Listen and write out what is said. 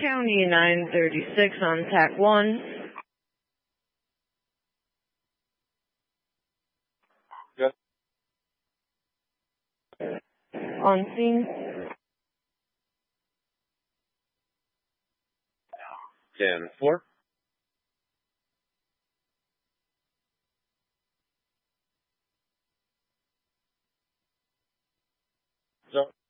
County 936 on TAC 1. Yes. On scene. 10-4. So